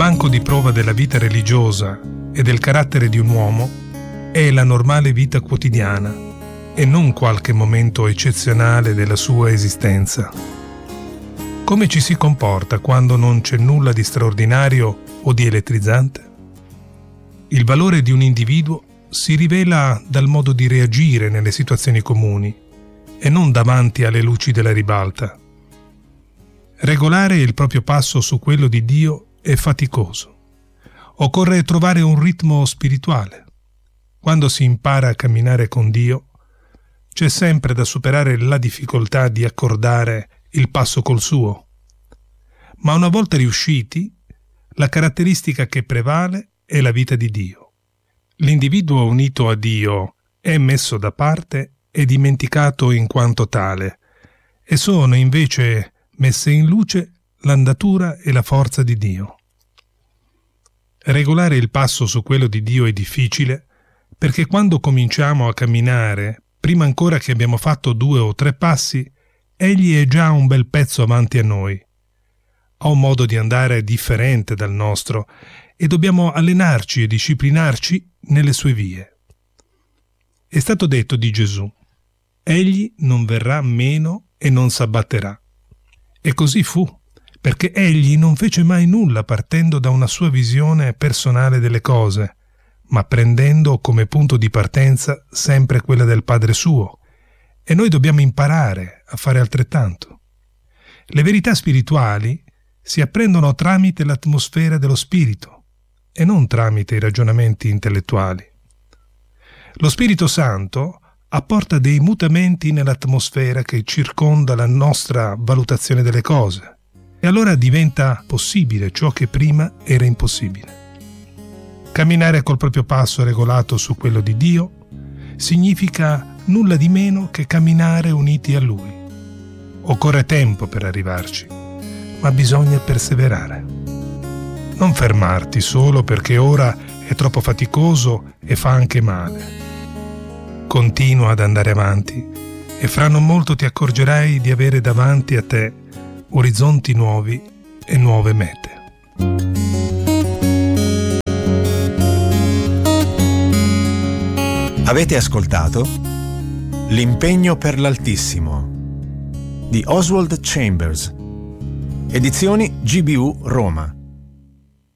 banco di prova della vita religiosa e del carattere di un uomo è la normale vita quotidiana e non qualche momento eccezionale della sua esistenza. Come ci si comporta quando non c'è nulla di straordinario o di elettrizzante? Il valore di un individuo si rivela dal modo di reagire nelle situazioni comuni e non davanti alle luci della ribalta. Regolare il proprio passo su quello di Dio è faticoso. Occorre trovare un ritmo spirituale. Quando si impara a camminare con Dio, c'è sempre da superare la difficoltà di accordare il passo col suo. Ma una volta riusciti, la caratteristica che prevale è la vita di Dio. L'individuo unito a Dio è messo da parte e dimenticato in quanto tale, e sono invece messe in luce l'andatura e la forza di Dio. Regolare il passo su quello di Dio è difficile, perché quando cominciamo a camminare, prima ancora che abbiamo fatto 2 o 3 passi, Egli è già un bel pezzo avanti a noi. Ha un modo di andare differente dal nostro e dobbiamo allenarci e disciplinarci nelle sue vie. È stato detto di Gesù: Egli non verrà meno e non s'abbatterà. E così fu, perché Egli non fece mai nulla partendo da una sua visione personale delle cose, ma prendendo come punto di partenza sempre quella del Padre suo, e noi dobbiamo imparare a fare altrettanto. Le verità spirituali si apprendono tramite l'atmosfera dello spirito e non tramite i ragionamenti intellettuali. Lo Spirito Santo apporta dei mutamenti nell'atmosfera che circonda la nostra valutazione delle cose, e allora diventa possibile ciò che prima era impossibile. Camminare col proprio passo regolato su quello di Dio significa nulla di meno che camminare uniti a Lui. Occorre tempo per arrivarci, ma bisogna perseverare. Non fermarti solo perché ora è troppo faticoso e fa anche male. Continua ad andare avanti e fra non molto ti accorgerai di avere davanti a te orizzonti nuovi e nuove mete. Avete ascoltato L'impegno per l'Altissimo di Oswald Chambers, edizioni GBU Roma,